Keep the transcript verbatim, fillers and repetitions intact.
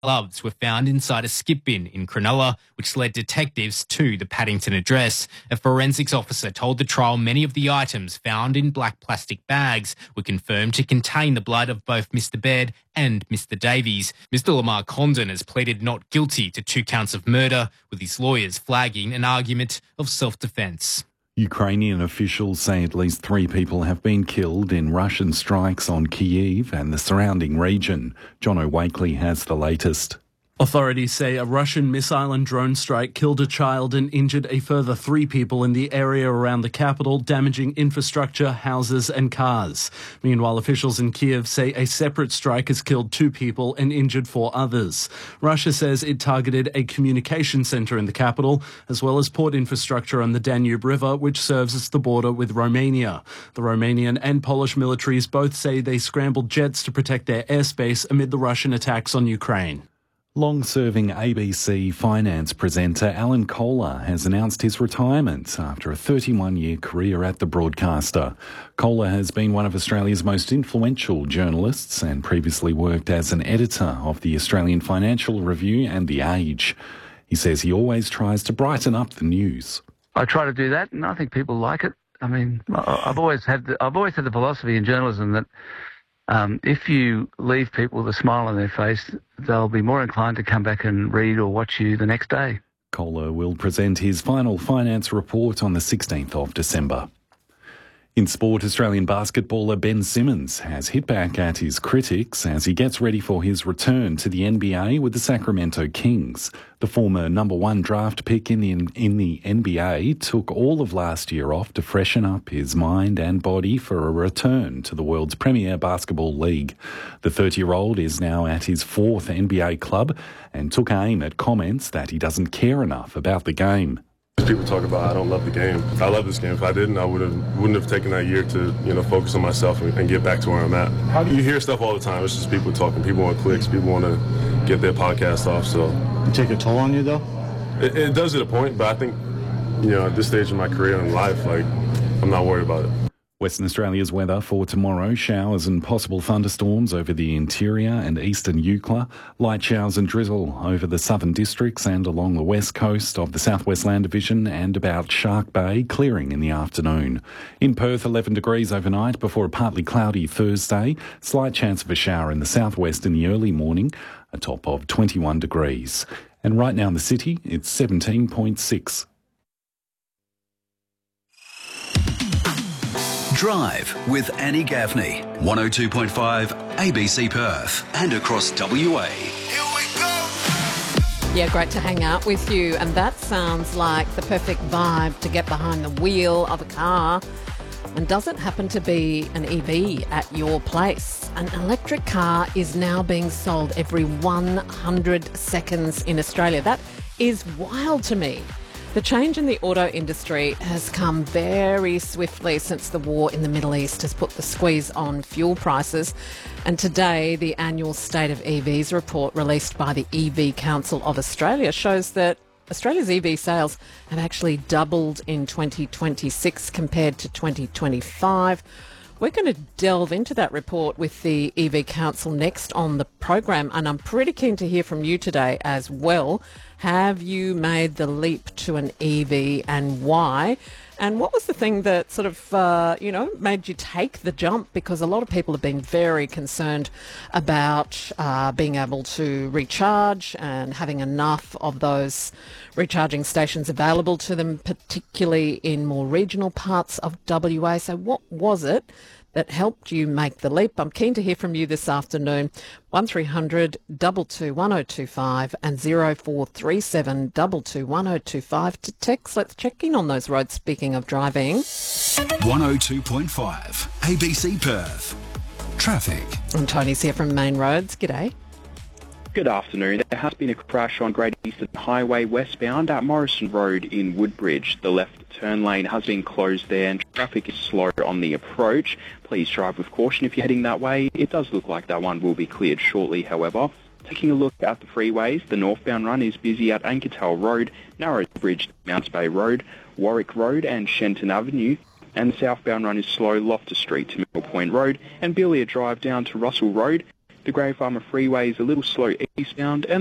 gloves were found inside a skip bin in Cronulla, which led detectives to the Paddington address. A forensics officer told the trial many of the items found in black plastic bags were confirmed to contain the blood of both Mister Baird and Mister Davies. Mister Lamar Condon has pleaded not guilty to two counts of murder, with his lawyers flagging an argument of self-defence. Ukrainian officials say at least three people have been killed in Russian strikes on Kyiv and the surrounding region. John O'Wakely has the latest. Authorities say a Russian missile and drone strike killed a child and injured a further three people in the area around the capital, damaging infrastructure, houses and cars. Meanwhile, officials in Kiev say a separate strike has killed two people and injured four others. Russia says it targeted a communication centre in the capital, as well as port infrastructure on the Danube River, which serves as the border with Romania. The Romanian and Polish militaries both say they scrambled jets to protect their airspace amid the Russian attacks on Ukraine. Long-serving A B C finance presenter Alan Kohler has announced his retirement after a thirty-one-year career at the broadcaster. Kohler has been one of Australia's most influential journalists and previously worked as an editor of the Australian Financial Review and The Age. He says he always tries to brighten up the news. I try to do that, and I think people like it. I mean, I've always had the, I've always had the philosophy in journalism that Um, if you leave people with a smile on their face, they'll be more inclined to come back and read or watch you the next day. Kohler will present his final finance report on the sixteenth of December. In sport, Australian basketballer Ben Simmons has hit back at his critics as he gets ready for his return to the N B A with the Sacramento Kings. The former number one draft pick in the, in the N B A took all of last year off to freshen up his mind and body for a return to the world's premier basketball league. The thirty-year-old is now at his fourth N B A club and took aim at comments that he doesn't care enough about the game. People talk about I don't love the game. I love this game. If I didn't, I would have wouldn't have taken that year to you know focus on myself and, and get back to where I'm at. How do you hear stuff all the time? It's just people talking. People want clicks. People want to get their podcast off. So it take a toll on you though. It, it does at a point, but I think you know at this stage of my career and life, like I'm not worried about it. Western Australia's weather for tomorrow: showers and possible thunderstorms over the interior and eastern Eucla, light showers and drizzle over the southern districts and along the west coast of the Southwest Land Division and about Shark Bay, clearing in the afternoon. In Perth, eleven degrees overnight before a partly cloudy Thursday, slight chance of a shower in the southwest in the early morning, a top of twenty-one degrees. And right now in the city, it's seventeen point six. Drive with Annie Gaffney, one oh two point five A B C Perth and across W A. Here we go. Yeah, great to hang out with you. And that sounds like the perfect vibe to get behind the wheel of a car. And does it happen to be an E V at your place? An electric car is now being sold every one hundred seconds in Australia. That is wild to me. The change in the auto industry has come very swiftly since the war in the Middle East has put the squeeze on fuel prices. And today, the annual State of E Vs report released by the E V Council of Australia shows that Australia's E V sales have actually doubled in twenty twenty-six compared to twenty twenty-five. We're going to delve into that report with the E V Council next on the program, and I'm pretty keen to hear from you today as well. Have you made the leap to an E V and why? And what was the thing that sort of, uh, you know, made you take the jump? Because a lot of people have been very concerned about uh, being able to recharge and having enough of those recharging stations available to them, particularly in more regional parts of W A. So what was it that helped you make the leap? I'm keen to hear from you this afternoon. one three hundred two two one oh two five and zero four three seven two two one oh two five to text. Let's check in on those roads, speaking of driving. one oh two point five A B C Perth. Traffic. And Tony's here from Main Roads. G'day. Good afternoon. There has been a crash on Great Eastern Highway westbound at Morrison Road in Woodbridge. The left turn lane has been closed there and traffic is slow on the approach. Please drive with caution if you're heading that way. It does look like that one will be cleared shortly, however. Taking a look at the freeways, the northbound run is busy at Ankertel Road, Narrows Bridge, Mounts Bay Road, Warwick Road and Shenton Avenue. And the southbound run is slow Loftus Street to Mill Point Road and Billiard Drive down to Russell Road. The Grey Farmer Freeway is a little slow eastbound, and